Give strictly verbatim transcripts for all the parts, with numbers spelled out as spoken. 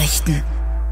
Nachrichten.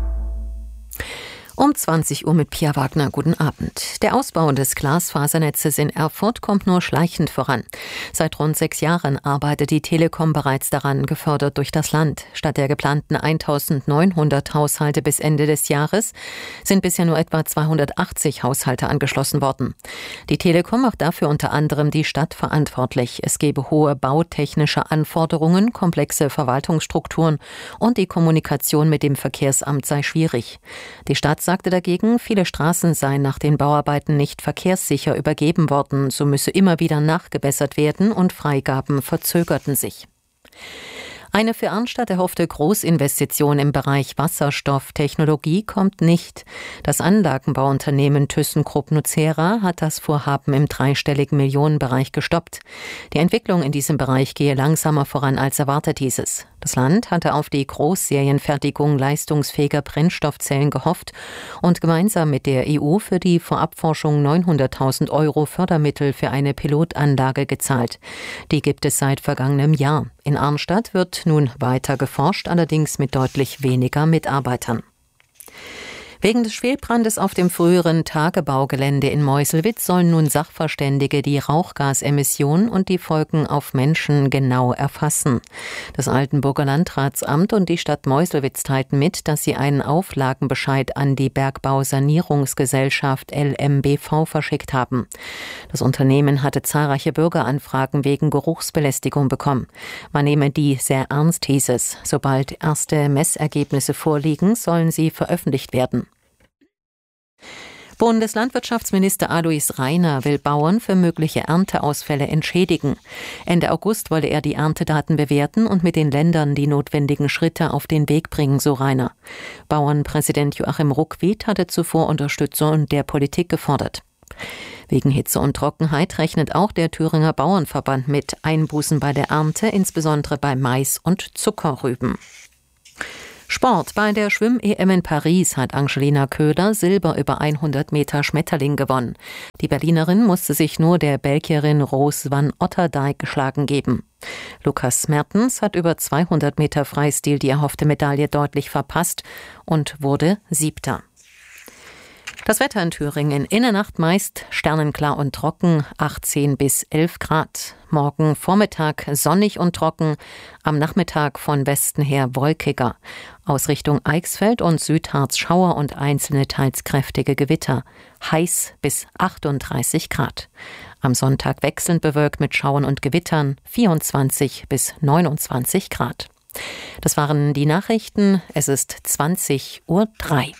Um zwanzig Uhr mit Pia Wagner. Guten Abend. Der Ausbau des Glasfasernetzes in Erfurt kommt nur schleichend voran. Seit rund sechs Jahren arbeitet die Telekom bereits daran, gefördert durch das Land. Statt der geplanten eintausendneunhundert Haushalte bis Ende des Jahres sind bisher nur etwa zweihundertachtzig Haushalte angeschlossen worden. Die Telekom macht dafür unter anderem die Stadt verantwortlich. Es gebe hohe bautechnische Anforderungen, komplexe Verwaltungsstrukturen und die Kommunikation mit dem Verkehrsamt sei schwierig. Die Stadt sagte dagegen, viele Straßen seien nach den Bauarbeiten nicht verkehrssicher übergeben worden, so müsse immer wieder nachgebessert werden und Freigaben verzögerten sich. Eine für Arnstadt erhoffte Großinvestition im Bereich Wasserstofftechnologie kommt nicht. Das Anlagenbauunternehmen ThyssenKrupp nucera hat das Vorhaben im dreistelligen Millionenbereich gestoppt. Die Entwicklung in diesem Bereich gehe langsamer voran als erwartet, hieß es. Das Land hatte auf die Großserienfertigung leistungsfähiger Brennstoffzellen gehofft und gemeinsam mit der E U für die Vorabforschung neunhunderttausend Euro Fördermittel für eine Pilotanlage gezahlt. Die gibt es seit vergangenem Jahr. In Arnstadt wird nun weiter geforscht, allerdings mit deutlich weniger Mitarbeitern. Wegen des Schwelbrandes auf dem früheren Tagebaugelände in Meuselwitz sollen nun Sachverständige die Rauchgasemissionen und die Folgen auf Menschen genau erfassen. Das Altenburger Landratsamt und die Stadt Meuselwitz teilten mit, dass sie einen Auflagenbescheid an die Bergbausanierungsgesellschaft L M B V verschickt haben. Das Unternehmen hatte zahlreiche Bürgeranfragen wegen Geruchsbelästigung bekommen. Man nehme die sehr ernst, hieß es. Sobald erste Messergebnisse vorliegen, sollen sie veröffentlicht werden. Bundeslandwirtschaftsminister Alois Rainer will Bauern für mögliche Ernteausfälle entschädigen. Ende August wolle er die Erntedaten bewerten und mit den Ländern die notwendigen Schritte auf den Weg bringen, so Rainer. Bauernpräsident Joachim Ruckwied hatte zuvor Unterstützung der Politik gefordert. Wegen Hitze und Trockenheit rechnet auch der Thüringer Bauernverband mit Einbußen bei der Ernte, insbesondere bei Mais und Zuckerrüben. Sport. Bei der Schwimm-E M in Paris hat Angelina Köhler Silber über hundert Meter Schmetterling gewonnen. Die Berlinerin musste sich nur der Belgierin Roos van Otterdijk geschlagen geben. Lukas Mertens hat über zweihundert Meter Freistil die erhoffte Medaille deutlich verpasst und wurde Siebter. Das Wetter in Thüringen. In der Nacht meist sternenklar und trocken, achtzehn bis elf Grad. Morgen Vormittag sonnig und trocken, am Nachmittag von Westen her wolkiger. Aus Richtung Eichsfeld und Südharz Schauer und einzelne teils kräftige Gewitter. Heiß bis achtunddreißig Grad. Am Sonntag wechselnd bewölkt mit Schauern und Gewittern, vierundzwanzig bis neunundzwanzig Grad. Das waren die Nachrichten. Es ist zwanzig Uhr drei.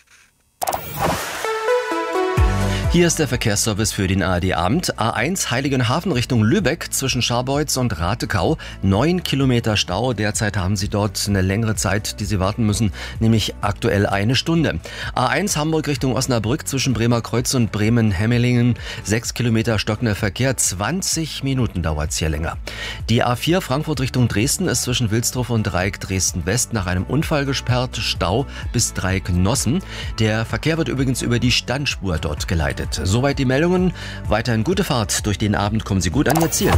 Hier ist der Verkehrsservice für den A R D-Abend. A eins Heiligenhafen Richtung Lübeck zwischen Scharbeutz und Ratekau. Neun Kilometer Stau. Derzeit haben Sie dort eine längere Zeit, die Sie warten müssen, nämlich aktuell eine Stunde. A eins Hamburg Richtung Osnabrück zwischen Bremerkreuz und Bremen-Hemmelingen. Sechs Kilometer stockender Verkehr. zwanzig Minuten dauert es hier länger. Die A vier Frankfurt Richtung Dresden ist zwischen Wilsdruff und Dreieck Dresden-West nach einem Unfall gesperrt. Stau bis Dreieck Nossen. Der Verkehr wird übrigens über die Standspur dort geleitet. Soweit die Meldungen. Weiterhin gute Fahrt. Durch den Abend kommen Sie gut an Ihr Ziel.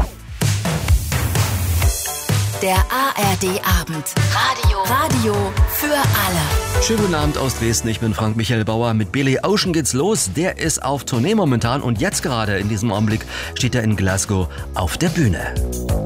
Der A R D-Abend. Radio. Radio für alle. Schönen guten Abend aus Dresden. Ich bin Frank Michael Bauer. Mit Billy Ocean geht's los. Der ist auf Tournee momentan und jetzt gerade in diesem Augenblick steht er in Glasgow auf der Bühne.